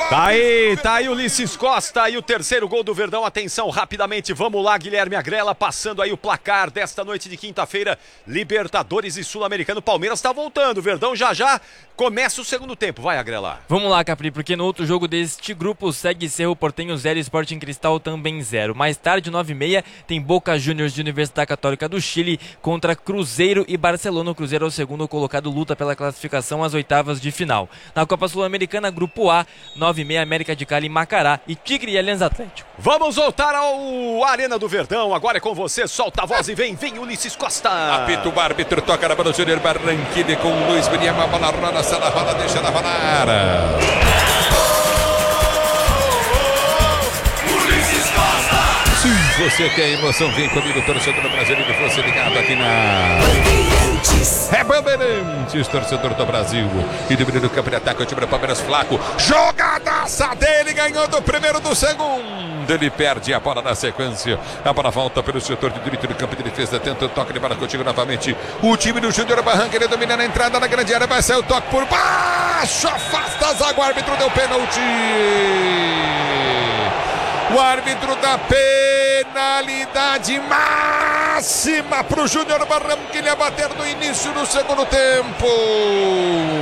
Tá aí Ulisses Costa e o terceiro gol do Verdão. Atenção, rapidamente, vamos lá, Guilherme Agrela, passando aí o placar desta noite de quinta-feira, Libertadores e Sul-Americano. Palmeiras tá voltando, Verdão já começa o segundo tempo, vai Agrela. Vamos lá, Capri, porque no outro jogo deste grupo segue Cerro Porteño 0 e Sporting Cristal também 0. Mais tarde, 9h30, tem Boca Juniors de Universidade Católica do Chile contra Cruzeiro e Barcelona. O Cruzeiro é o segundo colocado, luta pela classificação às oitavas de final. Na Copa Sul-Americana, Grupo A, 9h30, América de Cali, Macará e Tigre e Alianza Atlético. Vamos voltar ao Arena do Verdão, agora é com você, solta a voz e vem Ulisses Costa. Apita o árbitro, toca na bola, Júnior Barranquilla com o Luiz Beniama, a bola roda, sai da roda, deixa ela rolar. Se você quer emoção, vem comigo, torcedor do Brasil, e você ligado aqui na Bandeirantes, torcedor do Brasil. E domina no campo de ataque, o time do Palmeiras Flaco. Jogadaça dele, ganhou do primeiro do segundo. Ele perde a bola na sequência. A bola volta pelo setor de direito do campo de defesa. Tenta o toque de bola contigo novamente. O time do Júnior Barranca, ele domina na entrada na grande área. Vai sair o toque por baixo. Afasta a zaga, o árbitro deu pênalti. O árbitro dá penalidade máxima para o Júnior Barranquilla bater no início do segundo tempo.